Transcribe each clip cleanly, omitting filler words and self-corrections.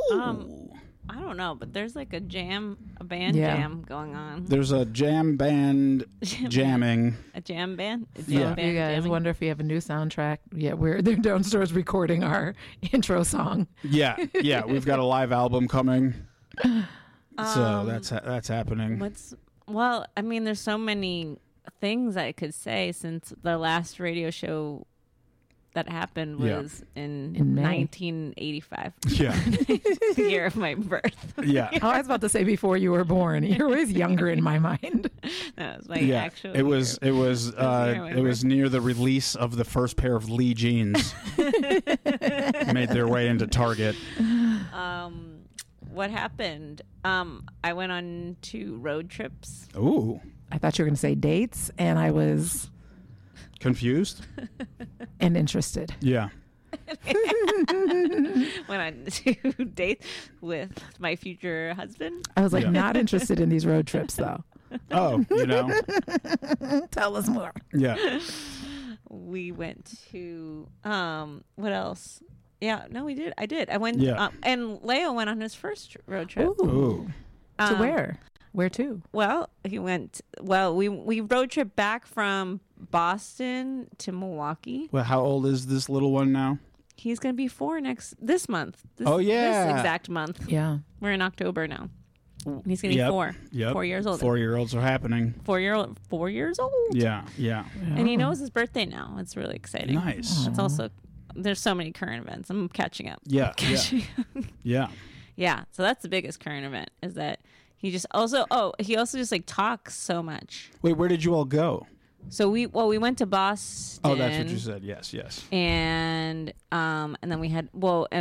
I don't know, but there's like a band jam going on. There's a jam band jamming. A jam band? Yeah. Band You guys jamming? wonder if you have a new soundtrack. Yeah, they're downstairs recording our intro song. Yeah, we've got a live album coming. So that's happening. Well, I mean, there's so many things I could say since the last radio show that happened was in May. 1985. Yeah. The year of my birth. Yeah. Oh, I was about to say before you were born. You're always younger in my mind. That was my Yeah. actual It was year. near the release of the first pair of Lee jeans. Made their way into Target. What happened? I went on 2 road trips. Ooh. I thought you were going to say dates, and I was Confused? interested. Yeah. Went on 2 dates with my future husband. I was like, Yeah. not interested in these road trips, though. Oh, Tell us more. Yeah. We went to what else? Yeah, no, we did. I did. I went. Yeah. And Leo went on his first road trip. Ooh. To where? Where to? Well, he went. Well, we road trip back from Boston to Milwaukee. Well, how old is this little one now? He's gonna be 4 this month. This exact month. Yeah. We're in October now. He's gonna be 4. Yep. 4 years old. 4-year-olds are happening. 4 years old. Yeah. And he knows his birthday now. It's really exciting. Nice. It's also there's so many current events. I'm catching up. Yeah. Yeah. Yeah. So that's the biggest current event is that he also just like talks so much. Wait, where did you all go? So we went to Boston. Oh, that's what you said. Yes. And then we had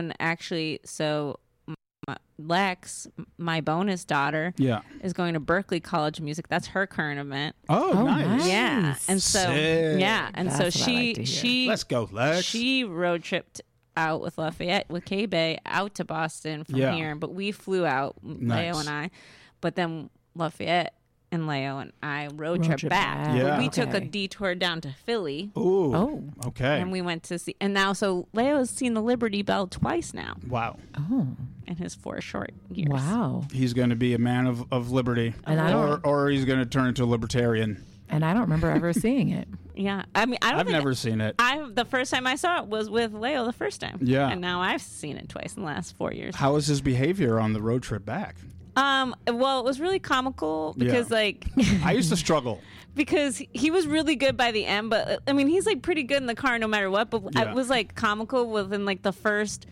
Lex, my bonus daughter, is going to Berklee College of Music. That's her current event. Oh, nice. Yeah, and so Sick. That's so what I like to she Let's go, Lex. She road tripped out with Lafayette with K-Bay out to Boston from here, but we flew out, Nice. Leo and I. But then Lafayette and Leo and I road trip back. Yeah. We took a Okay. detour down to Philly. Ooh. Oh. Okay. And we went to see, and now so Leo's seen the Liberty Bell twice now Wow. Oh. in his 4 short years. Wow. He's going to be a man of liberty, And I don't- or he's going to turn into a libertarian. And I don't remember ever seeing it. Yeah, I mean, I've never seen it. The first time I saw it was with Leo the first time. Yeah. And now I've seen it twice in the last 4 years. How was his behavior on the road trip back? Well, it was really comical because I used to struggle. because he was really good by the end, but I mean, he's like pretty good in the car no matter what, but Yeah. it was like comical within like the first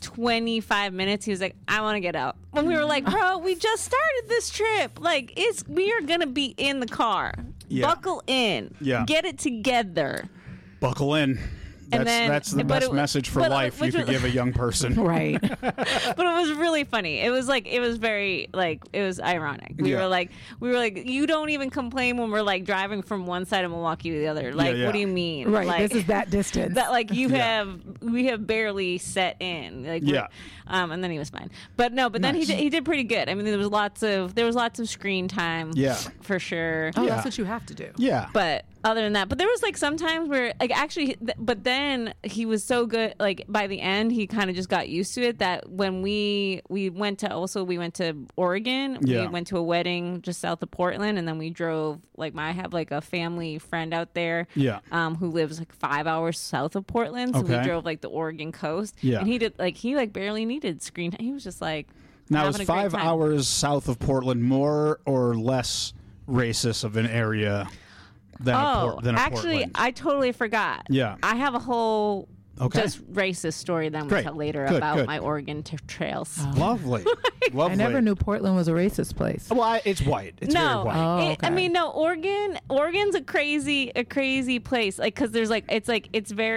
25 minutes. He was like, I want to get out. And we were like, bro, we just started this trip. Like, we are going to be in the car. Yeah. Buckle in. Yeah. Get it together. Buckle in. That's the best message for life you could give a young person. Right. But it was really funny. It was very it was ironic. We were like, you don't even complain when we're like driving from one side of Milwaukee to the other. Like, yeah. what do you mean? Right. Like, This is that distance. that like we Yeah. have barely set in. Like, Yeah. and then he was fine. But no, but then Nice. he did pretty good. I mean, there was lots of screen time. Yeah. For sure. Oh, Yeah. that's what you have to do. Yeah. But other than that, but there was like sometimes where like actually, but then he was so good. Like by the end, he kind of just got used to it. That when we went to Oregon, Yeah. we went to a wedding just south of Portland, and then we drove. Like I have like a family friend out there, Yeah. who lives like 5 hours south of Portland. So we Okay. drove like the Oregon coast, Yeah. and he barely needed screen. He was just like Now, having is a great 5 time. hours south of Portland more or less racist of an area than than a actually, Portland? I totally forgot. Yeah. I have a whole Okay. just racist story then we'll Great. tell later Good, about good. my Oregon trails. Lovely. Lovely. I never knew Portland was a racist place. Well, it's white. It's very No, white. Oh, I okay. mean, no. Oregon's a crazy place. Like, cause there's like, it's very